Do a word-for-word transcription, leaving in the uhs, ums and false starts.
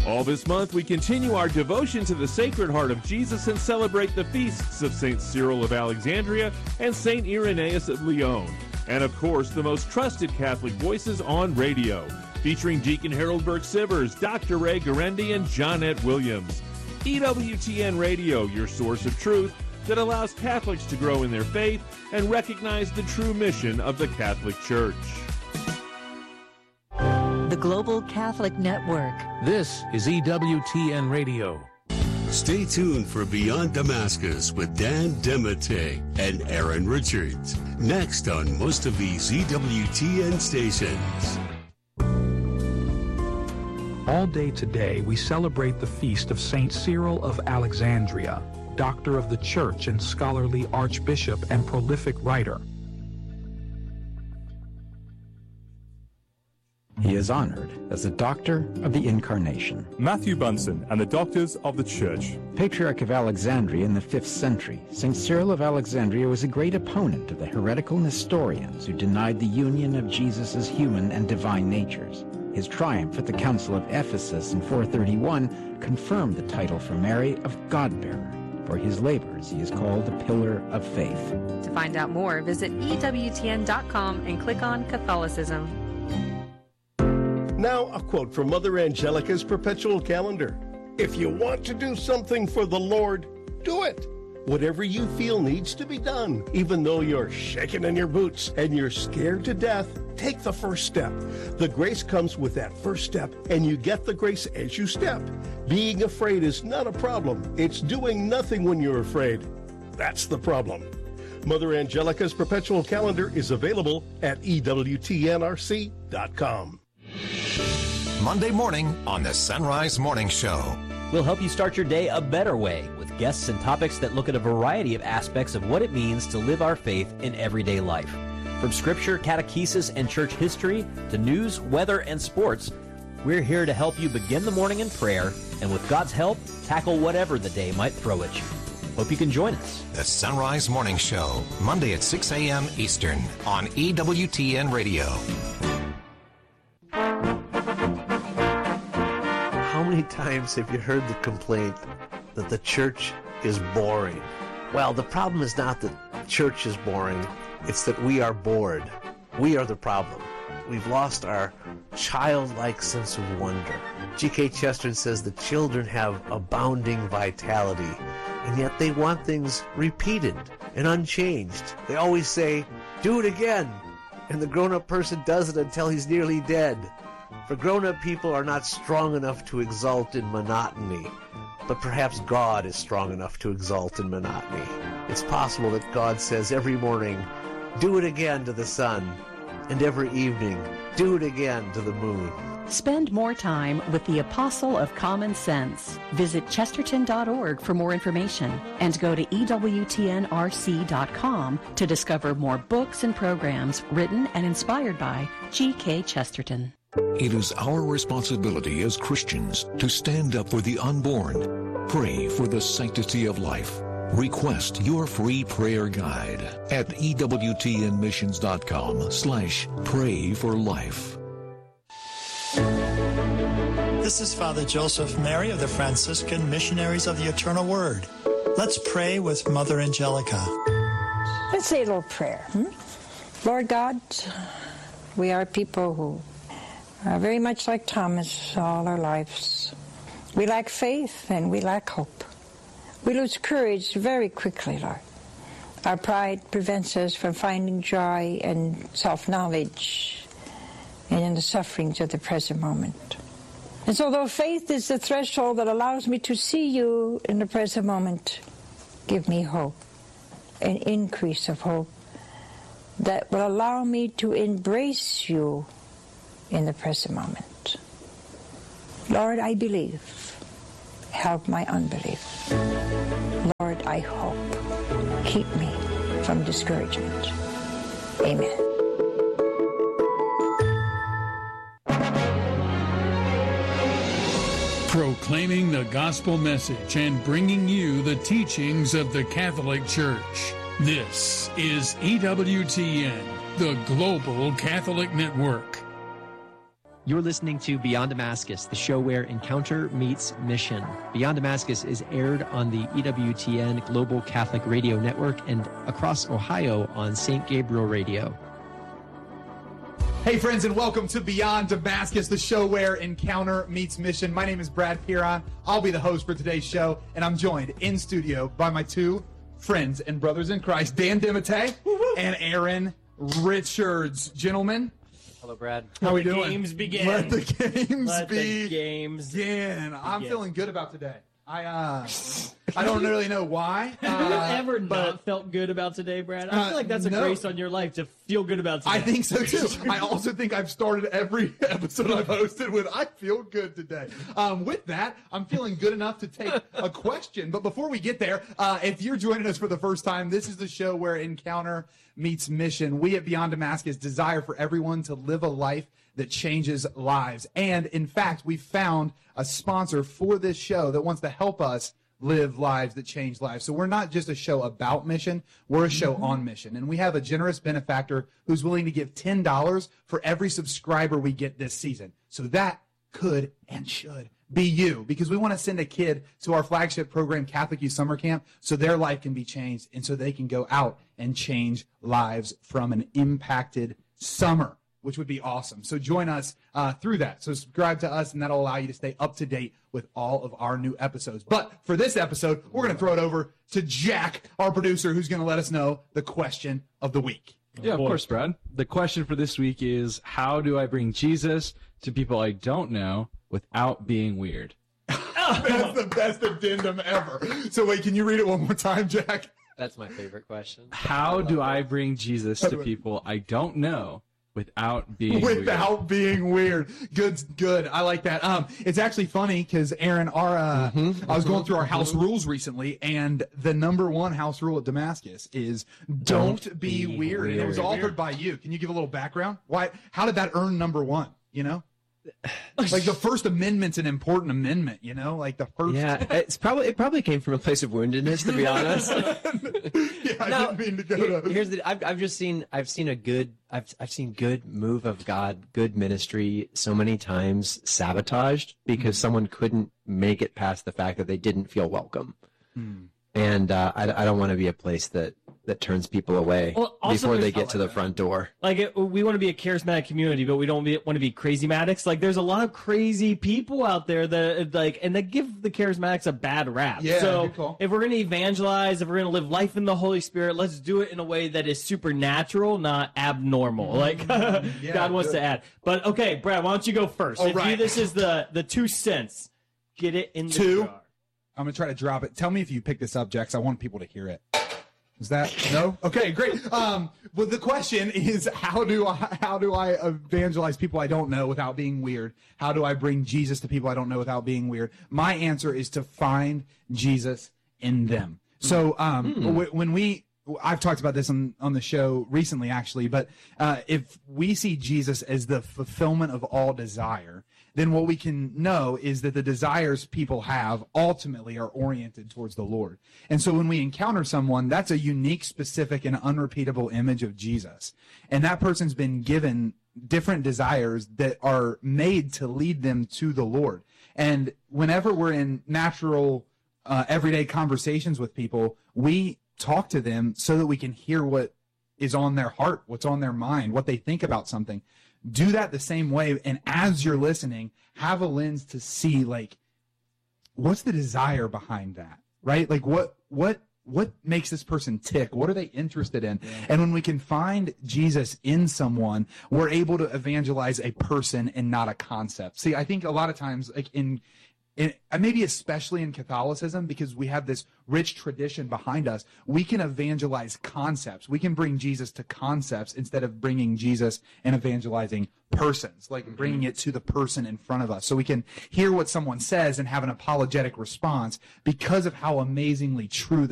All this month, we continue our devotion to the Sacred Heart of Jesus and celebrate the feasts of Saint Cyril of Alexandria and Saint Irenaeus of Lyon. And of course, the most trusted Catholic voices on radio, featuring Deacon Harold Burke-Sivers, Doctor Ray Garendi, and Johnette Williams. E W T N Radio, your source of truth that allows Catholics to grow in their faith and recognize the true mission of the Catholic Church. The Global Catholic Network. This is E W T N Radio. Stay tuned for Beyond Damascus with Dan DeMatte and Aaron Richards. Next on most of these E W T N stations. All day today, we celebrate the feast of Saint Cyril of Alexandria, doctor of the Church and scholarly archbishop and prolific writer. He is honored as the Doctor of the Incarnation. Matthew Bunsen and the Doctors of the Church. Patriarch of Alexandria in the fifth century, Saint Cyril of Alexandria was a great opponent of the heretical Nestorians who denied the union of Jesus' human and divine natures. His triumph at the Council of Ephesus in four thirty-one confirmed the title for Mary of God-bearer. For his labors, he is called the Pillar of Faith. To find out more, visit E W T N dot com and click on Catholicism. Now, a quote from Mother Angelica's Perpetual Calendar. If you want to do something for the Lord, do it. Whatever you feel needs to be done, even though you're shaking in your boots and you're scared to death, take the first step. The grace comes with that first step, and you get the grace as you step. Being afraid is not a problem. It's doing nothing when you're afraid. That's the problem. Mother Angelica's Perpetual Calendar is available at E W T N R C dot com. Monday morning on the Sunrise Morning Show. We'll help you start your day a better way with guests and topics that look at a variety of aspects of what it means to live our faith in everyday life. From scripture, catechesis, and church history to news, weather, and sports, we're here to help you begin the morning in prayer and with God's help, tackle whatever the day might throw at you. Hope you can join us. The Sunrise Morning Show, Monday at six a.m. Eastern on E W T N Radio. How many times have you heard the complaint that the church is boring? Well, the problem is not that church is boring, it's that we are bored. We are the problem. We've lost our childlike sense of wonder. G K Chesterton says the children have abounding vitality, and yet they want things repeated and unchanged. They always say, do it again, and the grown-up person does it until he's nearly dead. For grown-up people are not strong enough to exult in monotony, but perhaps God is strong enough to exult in monotony. It's possible that God says every morning, do it again to the sun, and every evening, do it again to the moon. Spend more time with the Apostle of Common Sense. Visit chesterton dot org for more information and go to E W T N R C dot com to discover more books and programs written and inspired by G K Chesterton. It is our responsibility as Christians to stand up for the unborn, pray for the sanctity of life. Request your free prayer guide at E W T N missions dot com slash pray for life. This is Father Joseph Mary of the Franciscan Missionaries of the Eternal Word. Let's pray with Mother Angelica. Let's say a little prayer. Hmm? Lord God, we are people who are very much like Thomas all our lives. We lack faith and we lack hope. We lose courage very quickly, Lord. Our pride prevents us from finding joy and self-knowledge and in the sufferings of the present moment. And so though faith is the threshold that allows me to see you in the present moment, give me hope, an increase of hope that will allow me to embrace you in the present moment. Lord, I believe. Help my unbelief. Lord, I hope. Keep me from discouragement. Amen. Proclaiming the gospel message and bringing you the teachings of the Catholic Church. This is E W T N, the Global Catholic Network. You're listening to Beyond Damascus, the show where encounter meets mission. Beyond Damascus is aired on the E W T N Global Catholic Radio Network and across Ohio on Saint Gabriel Radio. Hey friends, and welcome to Beyond Damascus, the show where encounter meets mission. My name is Brad Piron. I'll be the host for today's show, and I'm joined in studio by my two friends and brothers in Christ, Dan Dimite and Aaron Richards. Gentlemen, hello, Brad. How are we Let the doing? games begin. Let the games Let begin. the games begin. I'm begin. feeling good about today. I uh, I don't really know why. Uh, Have you ever but, not felt good about today, Brad? I feel like that's a no. grace on your life to feel good about today. I think so too. I also think I've started every episode I've hosted with I feel good today. Um, with that, I'm feeling good enough to take a question. But before we get there, uh, if you're joining us for the first time, this is the show where encounter meets mission. We at Beyond Damascus desire for everyone to live a life that changes lives. And in fact, we found a sponsor for this show that wants to help us live lives that change lives. So we're not just a show about mission, we're a show mm-hmm. on mission. And we have a generous benefactor who's willing to give ten dollars for every subscriber we get this season. So that could and should be you, because we want to send a kid to our flagship program, Catholic Youth Summer Camp, so their life can be changed and so they can go out and change lives from an impacted summer, which would be awesome. So join us uh, through that. So subscribe to us, and that'll allow you to stay up to date with all of our new episodes. But for this episode, we're going to throw it over to Jack, our producer, who's going to let us know the question of the week. Yeah, of course, Brad. The question for this week is, how do I bring Jesus to people I don't know without being weird? That's the best addendum ever. So wait, can you read it one more time, Jack? That's my favorite question. How do I bring Jesus to people I don't know without being without weird. being weird? Good, good. I like that. Um, it's actually funny because Aaron, our uh, mm-hmm. I was going through our house rules recently, and the number one house rule at Damascus is don't, don't be, be weird. weird. And it was authored by you. Can you give a little background? Why? How did that earn number one? You know. Like the First Amendment's an important amendment, you know, like the first. Yeah, it's probably it probably came from a place of woundedness, to be honest. yeah, I no, didn't mean to go to. Here's the. I've I've just seen I've seen a good I've I've seen good move of God, good ministry so many times sabotaged because mm. someone couldn't make it past the fact that they didn't feel welcome, mm. and uh, I I don't want to be a place that. that turns people away well, before they get to the front door. Like, it, we want to be a charismatic community, but we don't be, want to be crazy-matics. Like, there's a lot of crazy people out there that, like, and they give the charismatics a bad rap. Yeah, so cool. if we're going to evangelize, if we're going to live life in the Holy Spirit, let's do it in a way that is supernatural, not abnormal. Like, yeah, God wants good. to add. But, okay, Brad, why don't you go first? All if right. you, this is the, the two cents. Get it in the two. jar. I'm going to try to drop it. Tell me if you pick this up, Jax. I want people to hear it. Is that no? Okay, great. Um, but the question is, how do I how do I evangelize people I don't know without being weird? How do I bring Jesus to people I don't know without being weird? My answer is to find Jesus in them. So um, mm. w- when we, I've talked about this on on the show recently, actually. But uh, if we see Jesus as the fulfillment of all desire, then what we can know is that the desires people have ultimately are oriented towards the Lord. And so when we encounter someone, that's a unique, specific, and unrepeatable image of Jesus. And that person's been given different desires that are made to lead them to the Lord. And whenever we're in natural, uh, everyday conversations with people, we talk to them so that we can hear what is on their heart, what's on their mind, what they think about something. Do that the same way, and as you're listening, have a lens to see, like, what's the desire behind that, right? Like, what what what makes this person tick? What are they interested in? Yeah. And when we can find Jesus in someone, we're able to evangelize a person and not a concept. See, I think a lot of times, like in And maybe especially in Catholicism, because we have this rich tradition behind us, we can evangelize concepts. We can bring Jesus to concepts instead of bringing Jesus and evangelizing persons, like bringing it to the person in front of us. So we can hear what someone says and have an apologetic response because of how amazingly true